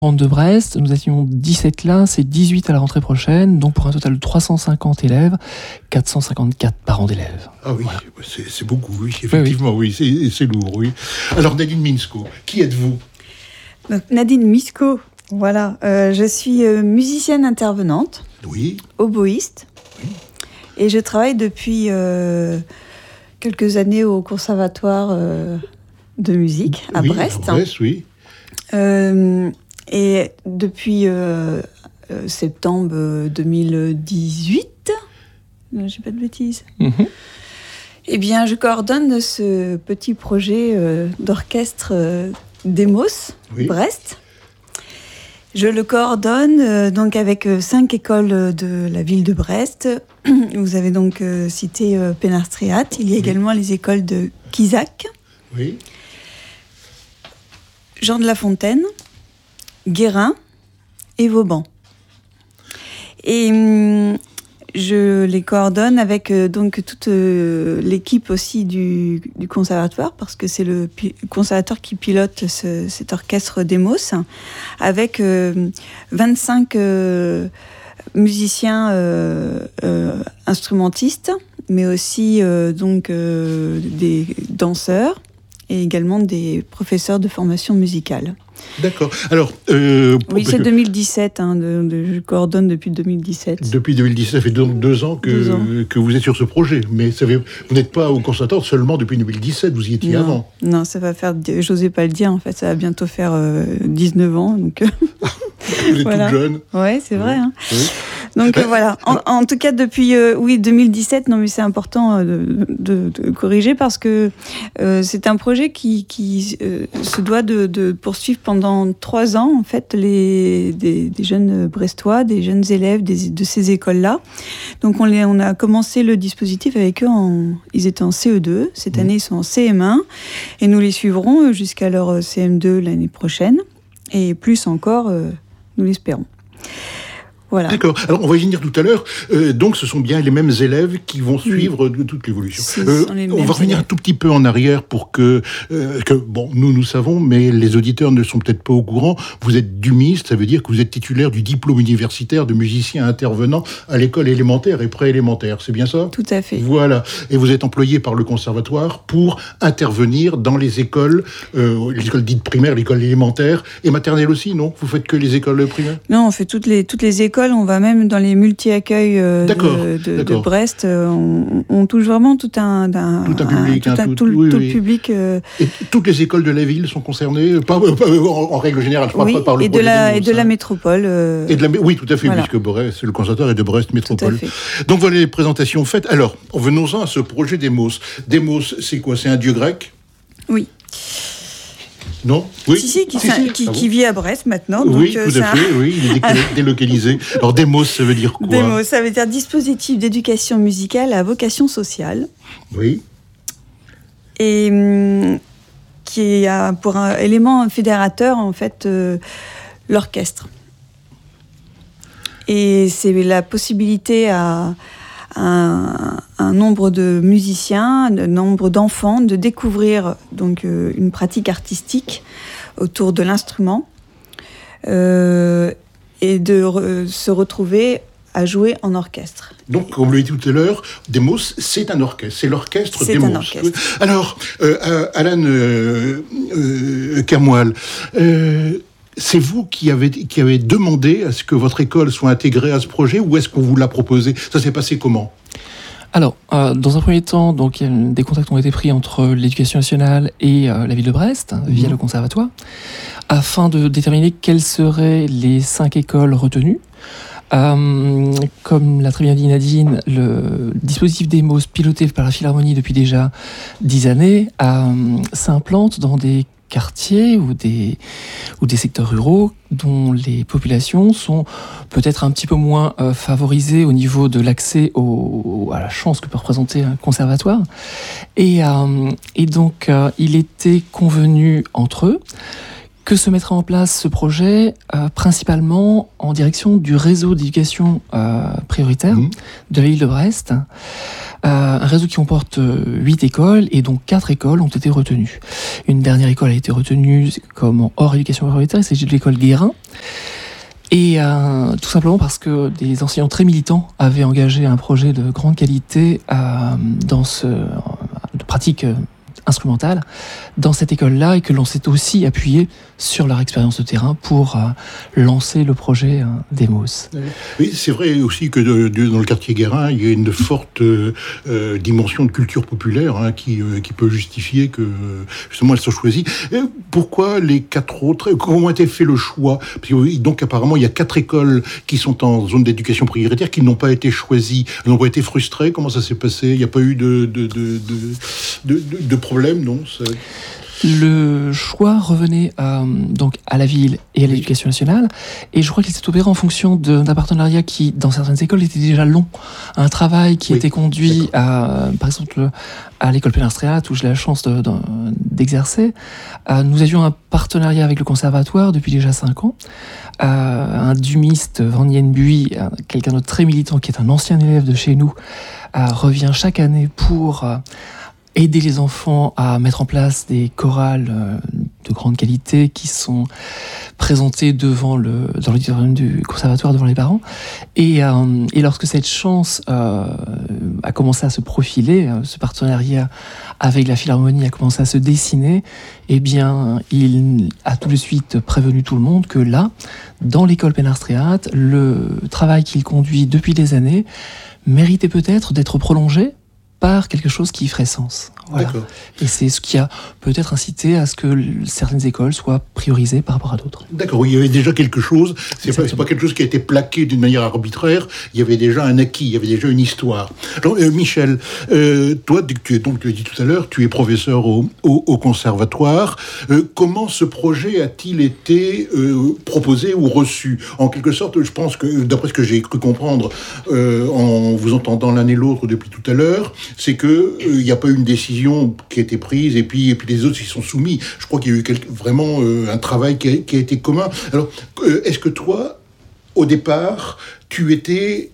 de Brest, nous étions 17 classes et 18 à la rentrée prochaine, donc pour un total de 350 élèves, 454 parents d'élèves. Ah oui, voilà. c'est beaucoup, oui, effectivement, oui, c'est lourd, oui. Alors Nadine Minsko, qui êtes-vous ? Donc, Nadine Minsko, voilà, je suis musicienne intervenante, oui. Oboïste, oui. Et je travaille depuis quelques années au conservatoire de musique à Brest. À Brest, oui. Et depuis septembre 2018, j'ai pas de bêtises, eh bien, je coordonne ce petit projet d'orchestre Demos, Brest. Je le coordonne donc avec 5 écoles de la ville de Brest. Vous avez donc cité Pénarstréat. Il y a également les écoles de Quizac, Jean de La Fontaine, Guérin et Vauban. Et je les coordonne avec donc toute l'équipe aussi du conservatoire, parce que c'est le conservatoire qui pilote cet orchestre Demos, avec 25 musiciens instrumentistes, mais aussi donc des danseurs et également des professeurs de formation musicale. D'accord. Alors, oui, c'est 2017. Je coordonne depuis 2017. Depuis 2017, ça fait donc 2 ans que vous êtes sur ce projet. Mais vous n'êtes pas au conservatoire seulement depuis 2017, vous y étiez avant. Non, ça va faire, j'osais pas le dire, en fait, ça va bientôt faire 19 ans. Donc... Vous êtes toute jeune. Oui, c'est vrai. Hein. Oui. Donc voilà, en tout cas depuis 2017, non mais c'est important de corriger, parce que c'est un projet qui se doit de poursuivre pendant 3 ans en fait des jeunes Brestois, des jeunes élèves de ces écoles-là. Donc on a commencé le dispositif avec eux, ils étaient en CE2, cette année ils sont en CM1 et nous les suivrons jusqu'à leur CM2 l'année prochaine et plus encore, nous l'espérons. Voilà. D'accord. Alors, on va y venir tout à l'heure. Donc, ce sont bien les mêmes élèves qui vont suivre toute l'évolution. On va revenir un tout petit peu en arrière pour que bon, nous savons, mais les auditeurs ne sont peut-être pas au courant. Vous êtes DUMIST, ça veut dire que vous êtes titulaire du diplôme universitaire de musicien intervenant à l'école élémentaire et préélémentaire. C'est bien ça ? Tout à fait. Voilà. Et vous êtes employé par le conservatoire pour intervenir dans les écoles dites primaires, l'école élémentaire et maternelle aussi, non ? Vous faites que les écoles primaires ? Non, on fait toutes les écoles. On va même dans les multi-accueils de Brest. On touche vraiment tout un public. Tout le public. Et toutes les écoles de la ville sont concernées, en règle générale, je parle pas par le projet de la métropole. Oui, tout à fait, puisque Brest, le conservatoire est de Brest Métropole. Donc voilà les présentations faites. Alors, venons-en à ce projet Demos. Demos, c'est quoi ? C'est un dieu grec ? Oui. Non ? Oui. Qui vit à Brest maintenant. Oui, donc, tout à fait, oui, il est délocalisé. Alors, Demos, ça veut dire quoi ? Demos, ça veut dire dispositif d'éducation musicale à vocation sociale. Oui. Et qui a pour un élément fédérateur, en fait, l'orchestre. Et c'est la possibilité à un nombre de musiciens, un nombre d'enfants, de découvrir donc une pratique artistique autour de l'instrument et de se retrouver à jouer en orchestre. Donc, comme je l'ai dit tout à l'heure, Demos, c'est un orchestre. C'est l'orchestre Demos. C'est un orchestre. Alors, Alan Kermoual, c'est vous qui avez demandé à ce que votre école soit intégrée à ce projet, ou est-ce qu'on vous l'a proposé ? Ça s'est passé comment ? Alors, dans un premier temps, donc, des contacts ont été pris entre l'Éducation nationale et la ville de Brest, via le conservatoire, afin de déterminer quelles seraient les 5 écoles retenues. Comme l'a très bien dit Nadine, le dispositif Demos, piloté par la Philharmonie depuis déjà 10 années, s'implante dans des quartiers ou des secteurs ruraux dont les populations sont peut-être un petit peu moins favorisées au niveau de l'accès à la chance que peut représenter un conservatoire. Et donc, il était convenu entre eux que se mettra en place ce projet, principalement en direction du réseau d'éducation prioritaire de la ville de Brest. Un réseau qui comporte 8 écoles, et donc 4 écoles ont été retenues. Une dernière école a été retenue comme hors éducation prioritaire, il s'agit de l'école Guérin. Et tout simplement parce que des enseignants très militants avaient engagé un projet de grande qualité de pratique instrumentale dans cette école-là, et que l'on s'est aussi appuyé sur leur expérience de terrain pour lancer le projet Demos. Oui, c'est vrai aussi que dans le quartier Guérin, il y a une forte dimension de culture populaire qui peut justifier que justement elles soient choisies. Et pourquoi les 4 autres? Comment a été fait le choix? Parce que, donc apparemment il y a 4 écoles qui sont en zone d'éducation prioritaire qui n'ont pas été choisies, n'ont pas été frustrées. Comment ça s'est passé? Il n'y a pas eu de problème, non? Le choix revenait donc à la ville et à l'éducation nationale, et je crois qu'il s'est opéré en fonction d'un partenariat qui, dans certaines écoles, était déjà long. Un travail qui était conduit par exemple, à l'école Pénarstréat, où j'ai la chance d'exercer. Nous avions un partenariat avec le conservatoire depuis déjà 5 ans. Un dumiste, Van Yen Bui, quelqu'un de très militant, qui est un ancien élève de chez nous, revient chaque année pour aider les enfants à mettre en place des chorales de grande qualité qui sont présentées dans l'auditorium du conservatoire devant les parents. Et lorsque cette chance a commencé à se profiler, ce partenariat avec la Philharmonie a commencé à se dessiner, eh bien, il a tout de suite prévenu tout le monde que là, dans l'école Pénarstréat, le travail qu'il conduit depuis des années méritait peut-être d'être prolongé par quelque chose qui ferait sens. Voilà. D'accord. Et c'est ce qui a peut-être incité à ce que certaines écoles soient priorisées par rapport à d'autres. D'accord, oui, il y avait déjà quelque chose, c'est pas quelque chose qui a été plaqué d'une manière arbitraire, il y avait déjà un acquis, il y avait déjà une histoire. Alors, Michel, toi, tu l'as dit tout à l'heure, tu es professeur au conservatoire. Comment ce projet a-t-il été proposé ou reçu? En quelque sorte, je pense que, d'après ce que j'ai cru comprendre en vous entendant l'un et l'autre depuis tout à l'heure, c'est qu'il n'y a pas eu une décision qui a été prise et puis les autres s'y sont soumis. Je crois qu'il y a eu vraiment un travail qui a été commun. Alors, est-ce que toi, au départ, tu étais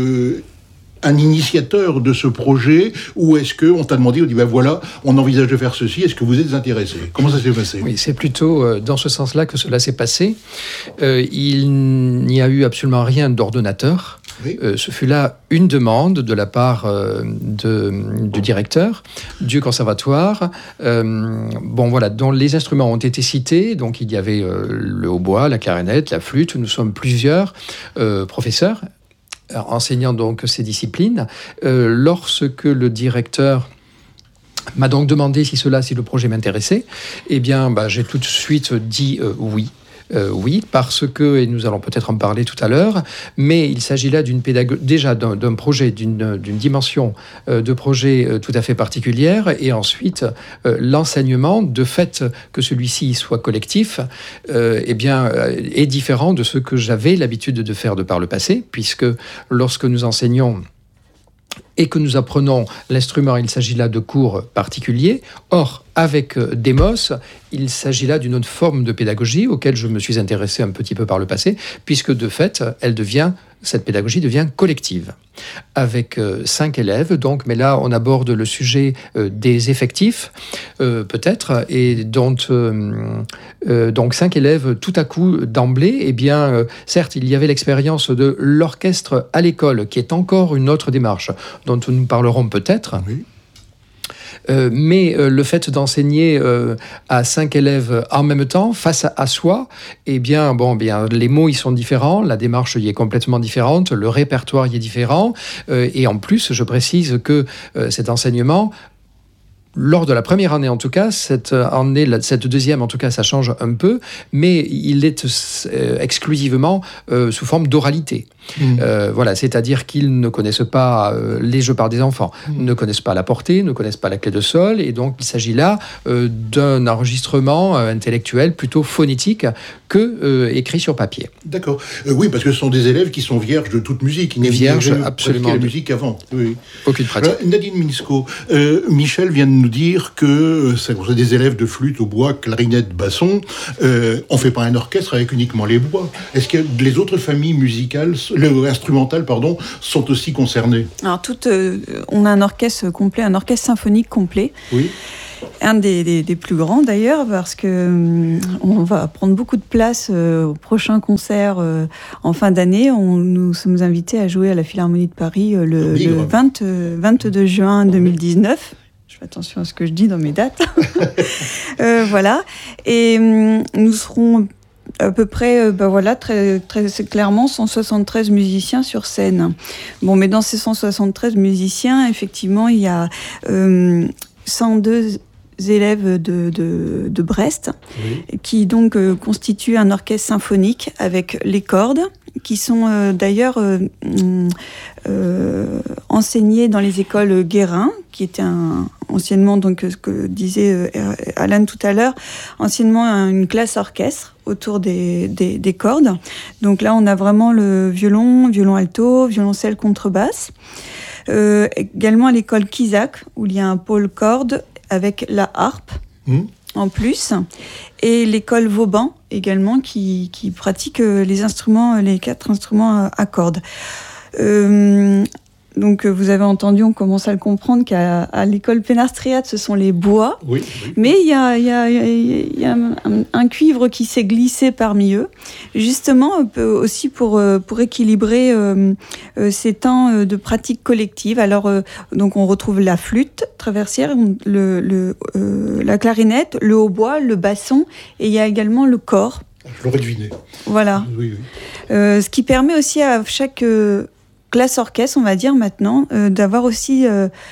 un initiateur de ce projet, ou est-ce qu'on t'a demandé, on dit, ben voilà, on envisage de faire ceci, est-ce que vous êtes intéressé? Comment ça s'est passé? Oui, c'est plutôt dans ce sens-là que cela s'est passé. Il n'y a eu absolument rien d'ordonnateur. Oui. Ce fut là une demande de la part du directeur du conservatoire, dont les instruments ont été cités. Donc il y avait le hautbois, la clarinette, la flûte. Nous sommes plusieurs professeurs enseignant donc ces disciplines. Lorsque le directeur m'a donc demandé si le projet m'intéressait, eh bien, j'ai tout de suite dit oui. Oui, parce que, et nous allons peut-être en parler tout à l'heure, mais il s'agit là d'une pédagogie, déjà d'un projet, d'une dimension de projet tout à fait particulière, et ensuite l'enseignement, de fait que celui-ci soit collectif, est différent de ce que j'avais l'habitude de faire de par le passé, puisque lorsque nous enseignons et que nous apprenons l'instrument, il s'agit là de cours particuliers. Or, avec Demos, il s'agit là d'une autre forme de pédagogie auquel je me suis intéressé un petit peu par le passé, puisque de fait, cette pédagogie devient collective, avec 5 élèves, donc, mais là on aborde le sujet des effectifs, peut-être, et donc 5 élèves tout à coup d'emblée, certes il y avait l'expérience de l'orchestre à l'école, qui est encore une autre démarche, dont nous parlerons peut-être. Oui. Mais le fait d'enseigner à 5 élèves en même temps, face à soi, les mots y sont différents, la démarche y est complètement différente, le répertoire y est différent, et en plus, je précise que cet enseignement, lors de la première année en tout cas, cette deuxième en tout cas, ça change un peu, mais il est exclusivement sous forme d'oralité. Voilà, c'est-à-dire qu'ils ne connaissent pas les jeux par des enfants, ne connaissent pas la portée, ne connaissent pas la clé de sol, et donc il s'agit là d'un enregistrement intellectuel plutôt phonétique que écrit sur papier. D'accord. Oui, parce que ce sont des élèves qui sont vierges de toute musique. Ils vierges, absolument. La musique avant. Oui. Aucune pratique. Alors, Nadine Minsco, Michel vient de nous dire que c'est des élèves de flûte au bois, clarinette, basson. On ne fait pas un orchestre avec uniquement les bois. Est-ce que les autres familles musicales, instrumentales, sont aussi concernées? Alors, on a un orchestre complet, un orchestre symphonique complet. Oui. Un des plus grands d'ailleurs, parce que on va prendre beaucoup de place au prochain concert en fin d'année. Nous sommes invités à jouer à la Philharmonie de Paris le 22 juin 2019. Je fais attention à ce que je dis dans mes dates. Voilà. Et nous serons à peu près, très, très clairement, 173 musiciens sur scène. Bon, mais dans ces 173 musiciens, effectivement, il y a 102 élèves de Brest, qui donc constituent un orchestre symphonique avec les cordes, qui sont d'ailleurs enseignés dans les écoles Guérin, qui était anciennement, donc ce que disait Alan tout à l'heure, anciennement une classe orchestre autour des cordes. Donc là, on a vraiment le violon alto, violoncelle, contrebasse. Également à l'école Kisac, où il y a un pôle cordes avec la harpe en plus, et l'école Vauban également qui pratique les 4 instruments à cordes. Donc vous avez entendu, on commence à le comprendre qu'à l'école Pénastriade, ce sont les bois, mais il y a un cuivre qui s'est glissé parmi eux, justement aussi pour équilibrer ces temps de pratique collective. Alors donc on retrouve la flûte traversière, la clarinette, le hautbois, le basson, et il y a également le cor. Je l'aurais deviné. Voilà. Oui. Ce qui permet aussi à chaque classe orchestre, on va dire maintenant, d'avoir aussi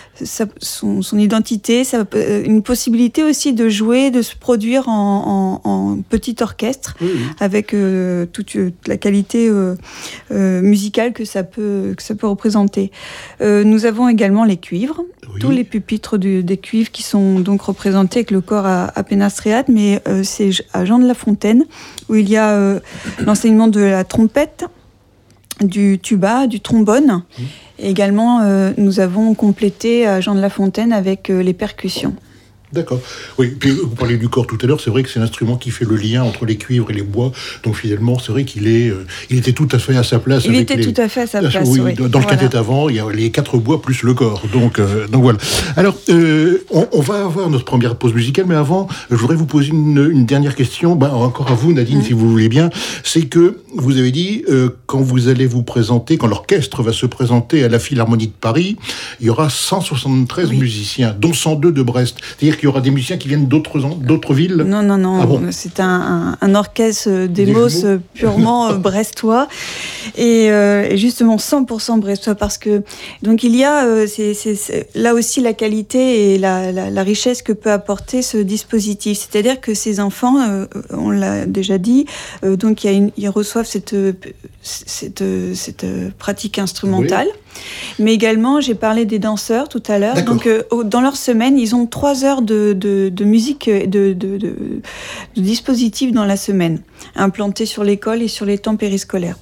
son identité, une possibilité aussi de jouer, de se produire en petit orchestre, avec toute la qualité musicale que ça peut représenter. Nous avons également les cuivres, tous les pupitres des cuivres qui sont donc représentés avec le corps à Pénastriade, mais c'est à Jean de La Fontaine, où il y a l'enseignement de la trompette, du tuba, du trombone. Et également, nous avons complété à Jean de La Fontaine avec les percussions. D'accord. Oui, puis vous parliez du corps tout à l'heure, c'est vrai que c'est l'instrument qui fait le lien entre les cuivres et les bois, donc finalement, c'est vrai qu'il était tout à fait à sa place. Tout à fait à sa place, oui. Dans le quintet avant, il y a les 4 bois plus le corps, donc voilà. Alors, on va avoir notre première pause musicale, mais avant, je voudrais vous poser une dernière question, encore à vous, Nadine, si vous voulez bien. C'est que, vous avez dit, quand vous allez vous présenter, quand l'orchestre va se présenter à la Philharmonie de Paris, il y aura 173 musiciens, dont 102 de Brest. C'est-à-dire qu'il y aura des musiciens qui viennent d'autres villes? Non. Ah bon. C'est un orchestre d'Emos purement brestois. Et justement 100% brestois, parce que donc il y a c'est là aussi la qualité et la richesse que peut apporter ce dispositif. C'est-à-dire que ces enfants, on l'a déjà dit, donc ils reçoivent cette pratique instrumentale. Mais également, j'ai parlé des danseurs tout à l'heure. D'accord. Donc, dans leur semaine, ils ont 3 heures de musique, de dispositifs dans la semaine, implantés sur l'école et sur les temps périscolaires.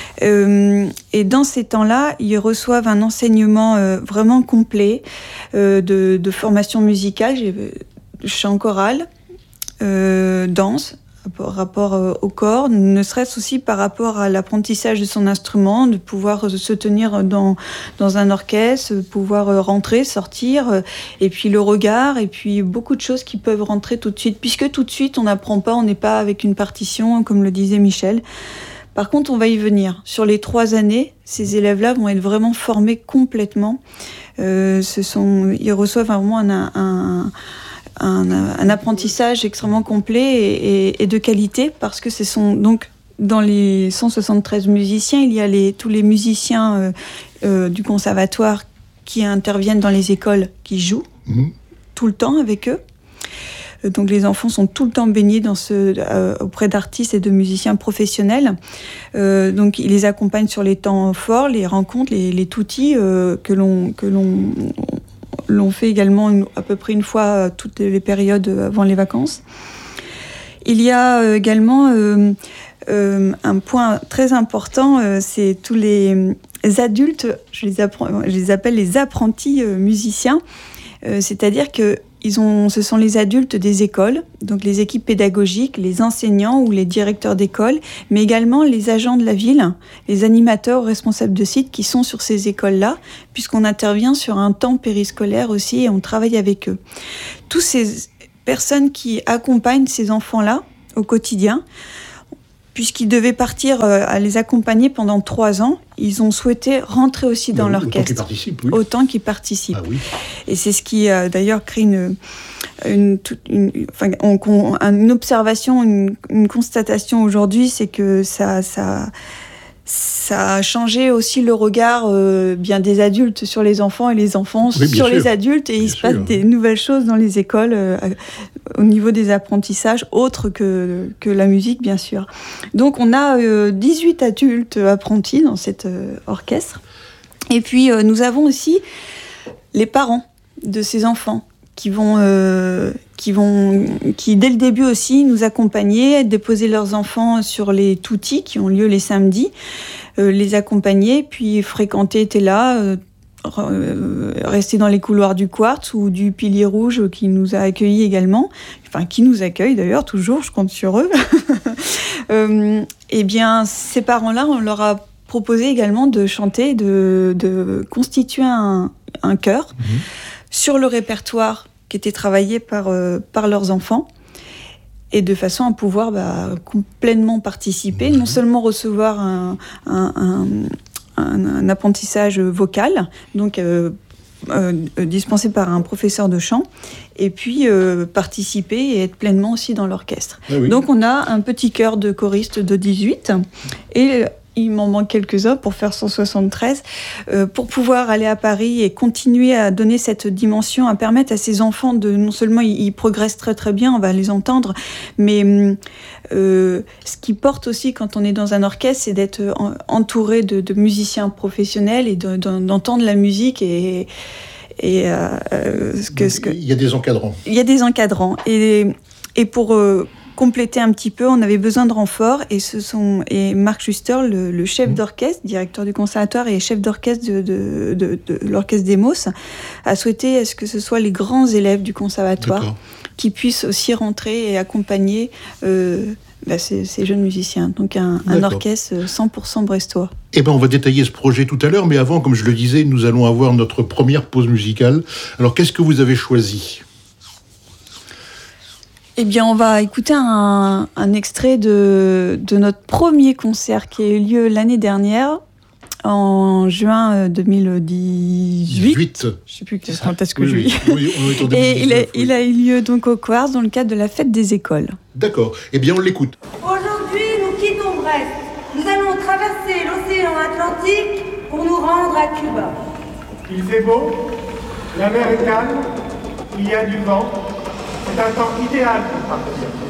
Et dans ces temps-là, ils reçoivent un enseignement vraiment complet de formation musicale, chant choral, danse, rapport au corps, ne serait-ce aussi par rapport à l'apprentissage de son instrument, de pouvoir se tenir dans un orchestre, pouvoir rentrer, sortir, et puis le regard, et puis beaucoup de choses qui peuvent rentrer tout de suite, puisque tout de suite on n'apprend pas, on n'est pas avec une partition, comme le disait Michel. Par contre, on va y venir. Sur les 3 années, ces élèves-là vont être vraiment formés complètement. Ils reçoivent vraiment un apprentissage extrêmement complet et de qualité, parce que ce sont donc dans les 173 musiciens, il y a tous les musiciens du conservatoire qui interviennent dans les écoles, qui jouent tout le temps avec eux. Donc les enfants sont tout le temps baignés auprès d'artistes et de musiciens professionnels. Donc ils les accompagnent sur les temps forts, les rencontres, les tutti que l'on fait également à peu près une fois toutes les périodes avant les vacances. Il y a également un point très important, c'est tous les adultes, je les appelle les apprentis musiciens, c'est-à-dire que ce sont les adultes des écoles, donc les équipes pédagogiques, les enseignants ou les directeurs d'école, mais également les agents de la ville, les animateurs, responsables de site qui sont sur ces écoles-là, puisqu'on intervient sur un temps périscolaire aussi et on travaille avec eux. Tous ces personnes qui accompagnent ces enfants-là au quotidien, puisqu'ils devaient partir à les accompagner pendant 3 ans, ils ont souhaité rentrer aussi dans l'orchestre. Autant qu'ils participent. Ah, oui. Et c'est ce qui d'ailleurs crée une observation, une constatation aujourd'hui, c'est que ça a changé aussi le regard bien des adultes sur les enfants et les enfants sur les adultes. Et il se passe des nouvelles choses dans les écoles au niveau des apprentissages, autres que la musique, bien sûr. Donc on a 18 adultes apprentis dans cet orchestre. Et puis nous avons aussi les parents de ces enfants qui dès le début aussi nous accompagner, déposer leurs enfants sur les tutti qui ont lieu les samedis, les accompagner, puis fréquenter, étaient là, rester dans les couloirs du Quartz ou du Pilier Rouge qui nous a accueillis également, enfin qui nous accueille d'ailleurs toujours, je compte sur eux. Et bien ces parents-là, on leur a proposé également de chanter, de constituer un chœur sur le répertoire qui était travaillé par leurs enfants, et de façon à pouvoir pleinement participer, non seulement recevoir un apprentissage vocal, donc dispensé par un professeur de chant, et puis participer et être pleinement aussi dans l'orchestre. Ah oui. Donc on a un petit chœur de choristes de 18, et il m'en manque quelques-uns pour faire 173, pour pouvoir aller à Paris et continuer à donner cette dimension, à permettre à ces enfants de, non seulement ils progressent très très bien, on va les entendre, mais ce qui porte aussi quand on est dans un orchestre, c'est d'être entouré de musiciens professionnels et d'entendre la musique et il y a des encadrants. Il y a des encadrants. Et pour compléter un petit peu, on avait besoin de renforts, et Marc Schuster, le chef d'orchestre, directeur du conservatoire et chef d'orchestre de l'orchestre d'Emos, a souhaité que ce soit les grands élèves du conservatoire qui puissent aussi rentrer et accompagner ces jeunes musiciens. Donc un orchestre 100% brestois. Eh ben, on va détailler ce projet tout à l'heure, mais avant, comme je le disais, nous allons avoir notre première pause musicale. Alors, qu'est-ce que vous avez choisi ? Eh bien, on va écouter un extrait de notre premier concert qui a eu lieu l'année dernière, en juin 2018. Je ne sais plus quand est-ce que je vis. Oui, on est en 2019, il a eu lieu donc au Quartz dans le cadre de la fête des écoles. D'accord. Eh bien, on l'écoute. Aujourd'hui, nous quittons Brest. Nous allons traverser l'océan Atlantique pour nous rendre à Cuba. Il fait beau, la mer est calme, il y a du vent. C'est un temps idéal pour partir.